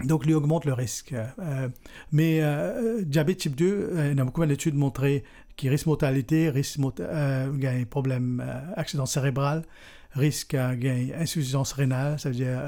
Donc, il augmente le risque. Mais diabète type 2, il y a beaucoup d'études montrées qui risque mortalité, gain problème accident cérébral, risque gain insuffisance rénale, ça veut dire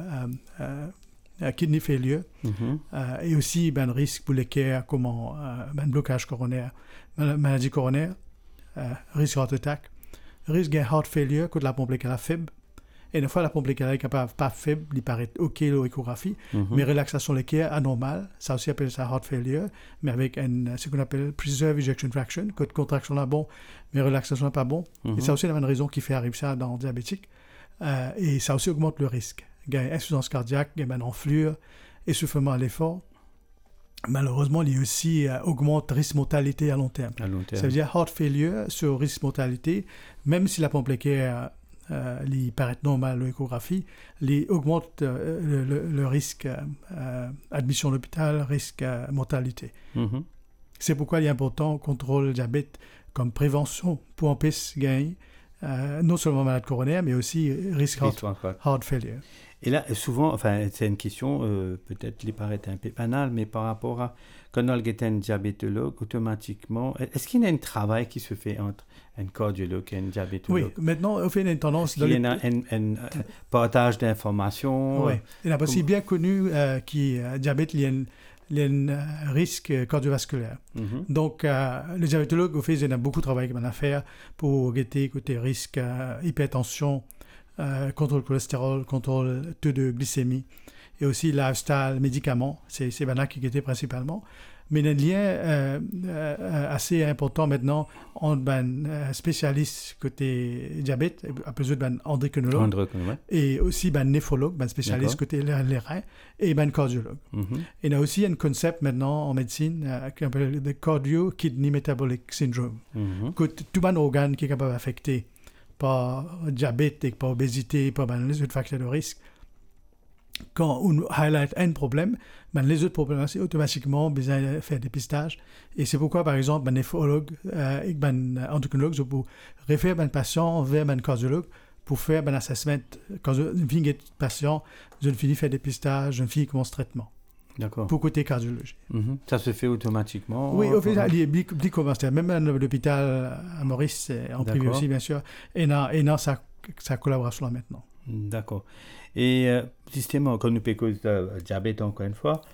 kidney failure, et aussi ben risque pour les cas comme blocage coronaire, maladie coronaire, risque heart attack, risque gain heart failure quand la pompe est faible. Et une fois la pompe est capable pas faible, il paraît OK l'échographie, mais relaxation l'équerre anormale, ça aussi appelle ça heart failure, mais avec ce qu'on appelle preserved ejection fraction, quand contraction là bon, mais relaxation là pas bon. Et ça aussi, il y a une raison qui fait arriver ça dans le diabétique. Et ça aussi augmente le risque. Il y a insuffisance cardiaque, il y a une enflure, essoufflement à l'effort. Malheureusement, il y a aussi augmente le risque de mortalité à long terme. Ça veut dire heart failure sur risque de mortalité, même si la pompe l'équerre il paraît normal l'échographie, il augmente le risque admission à l'hôpital, risque mortalité. C'est pourquoi il est important contrôle le diabète comme prévention pour empêcher gagner non seulement malade coronaire, mais aussi risque heart failure. Et là, souvent, enfin, c'est une question, peut-être il paraît un peu banal, mais par rapport à quand on est un diabétologue, automatiquement, est-ce qu'il y a un travail qui se fait entre un cardiologue et un diabétologue? Oui, maintenant, on fait une tendance... Il y a un partage d'informations. Oui, il y a aussi bien connu qui diabète, il y a un risque cardiovasculaire. Donc, les diabétologues, au fait, ils ont beaucoup de travail à faire pour guetter côté risque, hypertension, contrôle cholestérol, contrôle taux de glycémie, et aussi lifestyle, médicaments, c'est là qui guettent principalement. Mais il y a un lien assez important maintenant entre un spécialiste côté diabète, appelé un endocrinologue, et aussi un néphrologue, un spécialiste côté les reins, et un cardiologue. Et il y a aussi un concept maintenant en médecine qui s'appelle le Cardio Kidney Metabolic Syndrome, que tout un organe qui est capable d'affecter par diabète et par obésité, par les autres facteurs de risque. Quand on highlight un problème, les autres problèmes, c'est automatiquement besoin de faire dépistage. Et c'est pourquoi, par exemple, un néphrologue et un endocrinologue, je peux référer un patient vers un cardiologue pour faire un assessment. Quand je finis un patient, je finis faire dépistage, je finis commence traitement. D'accord. Pour côté cardiologie. Ça se fait automatiquement? Oui, au fait, il est commencé. Même à l'hôpital à Maurice, en privé aussi, bien sûr. Et dans sa collaboration là maintenant. D'accord. Et justement, quand nous parlons de diabète, encore une fois,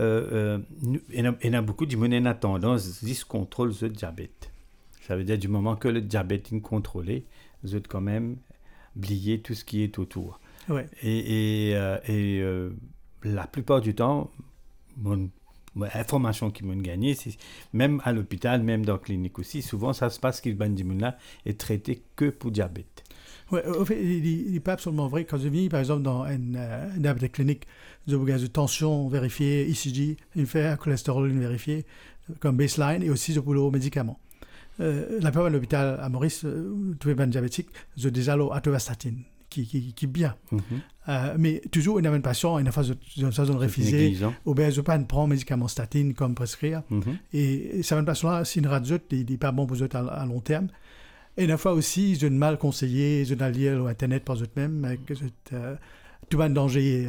il y a beaucoup de gens qui ont tendance à contrôler le diabète. Ça veut dire du moment que le diabète est contrôlé, vous êtes quand même oublier tout ce qui est autour. Ouais. Et la plupart du temps, l'information qu'ils m'ont gagnée, c'est même à l'hôpital, même dans la clinique aussi, souvent ça se passe que le là est traité que pour diabète. Oui, en fait, il n'est pas absolument vrai. Quand je viens, par exemple, dans une diabète clinique, je regarde de tension vérifiée, ECG, une fait cholestérol vérifié comme baseline, et aussi je peux le médicament. La plupart de l'hôpital à Maurice, tous les diabétiques, je déjà l'atovastatine, qui est bien. Mais toujours, il y a un patient, une fois de refuser, ou bien je ne peux pas prendre médicament statine comme prescrire. Et ça, un patient-là, si une radio, il n'est pas bon pour eux à long terme. Et une fois aussi, je ne mal conseillé, je n'ai lié sur Internet par eux-mêmes, tout un danger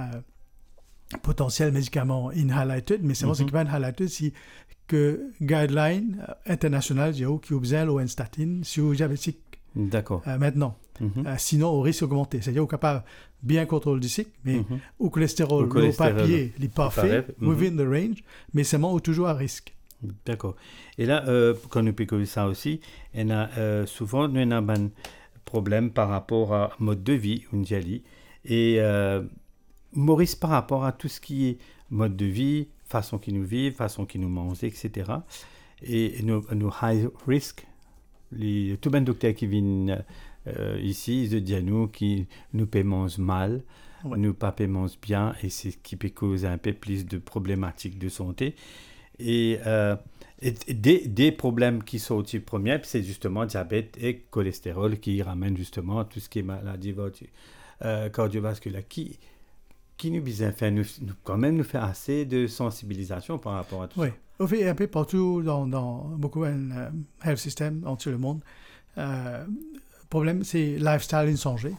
potentiel médicament inhalated, mais c'est ce qui va inhalated, c'est que guideline international, qui observe une statine sur diabétique. D'accord. Maintenant. Sinon, au risque augmenté. C'est-à-dire, on est capable de bien contrôler le cycle, mais au cholestérol, au papier, il n'est pas fait, within the range, mais seulement toujours à risque. D'accord. Et là, quand nous piquons ça aussi, on a souvent un problème par rapport à mode de vie, on dit. Et Maurice, par rapport à tout ce qui est mode de vie, façon qui nous vivent, façon qui nous mangent, etc. Et nos high risk, tous les docteurs qui viennent ici, ils disent à nous qui nous paiement mal, nous pas paiement bien, et c'est ce qui peut causer un peu plus de problématiques de santé. Et des problèmes qui sont aussi premiers, c'est justement diabète et cholestérol qui ramènent justement tout ce qui est maladie cardiovasculaire. Qui nous besoin faire quand même nous faire assez de sensibilisation par rapport à tout ça. Oui, on fait un peu partout dans beaucoup de health system dans tout le monde. Le problème, c'est lifestyle inchangé.